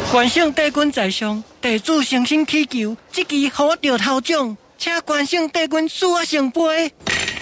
关圣帝君在上，地主诚心祈求，这期予我着头奖，请关圣帝君赐我圣杯。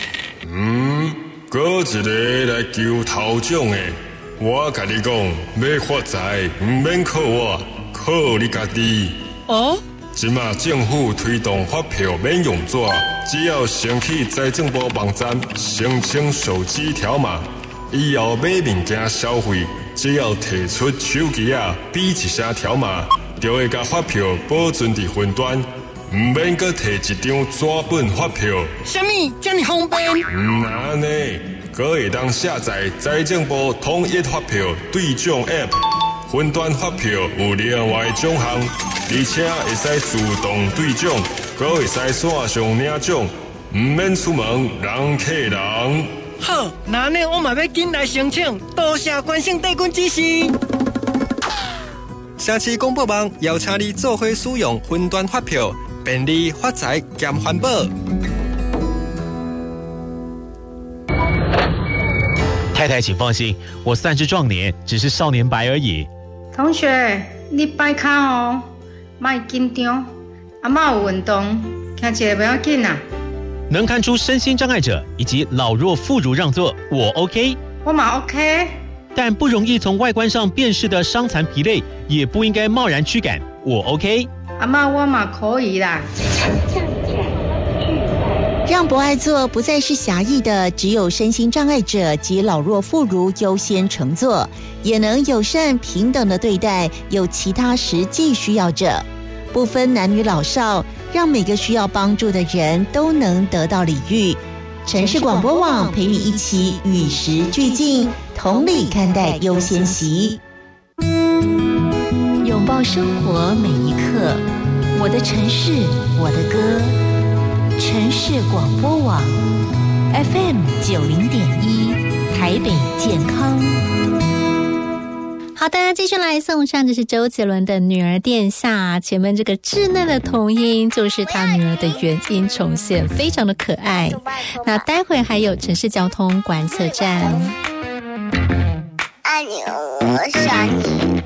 搁一个来求头奖的，我甲你讲，要发财唔免靠我，靠你家己。 哦。 即马政府推动发票免用纸，只要升起财政部网站申请手机条码，以后买物件消费，只要提出手机比一声条码，就会甲发票保存伫云端，唔免搁摕一张纸本发票。 什么这么方便？ 安尼，搁会当下载财政部统一发票对奖 App。云端发票有另外奖项，而且会使自动对奖，阁会使线上领奖，唔免出门人客人。 好，那呢我嘛要紧来申请，多谢关圣帝君指示。 城市广播网邀请你做伙使用云端发票，便利发财兼环保。 太太，请放心，我算是壮年，只是少年白而已。 同学，你摆脚哦，莫紧张，阿嬷有运动，听起来不要紧啊。 能看出身心障碍者以及老弱妇孺让座，我 OK。 我嘛 OK。 但不容易从外观上辨识的伤残疲累，也不应该贸然驱赶，我 OK。 阿嬷，我嘛可以啦。 让博爱座不再是狭义的只有身心障碍者及老弱妇孺优先乘坐，也能友善平等的对待有其他实际需要者，不分男女老少，让每个需要帮助的人都能得到礼遇。城市广播网陪你一起与时俱进，同理看待优先席，拥抱生活每一刻。我的城市，我的歌。城市广播网 FM90.1 台北健康。 好的，继续来送上，这是周杰伦的《女儿殿下》，前面这个稚嫩的童音就是他女儿的原音重现，非常的可爱。那待会还有城市交通观测站。 爱你，我想你。